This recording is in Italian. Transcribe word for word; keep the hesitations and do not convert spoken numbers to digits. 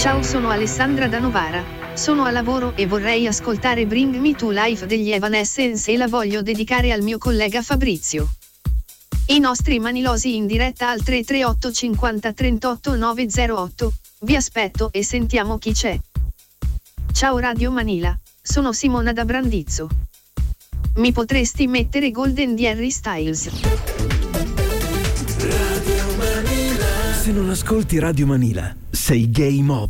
Ciao, sono Alessandra da Novara. Sono a lavoro e vorrei ascoltare Bring Me to Life degli Evanescence e la voglio dedicare al mio collega Fabrizio. I nostri manilosi in diretta al tre tre otto cinquanta trentotto nove zero otto. Vi aspetto e sentiamo chi c'è. Ciao Radio Manila, sono Simona da Brandizzo. Mi potresti mettere Golden di Harry Styles? Radio Manila. Se non ascolti Radio Manila, sei gay mob.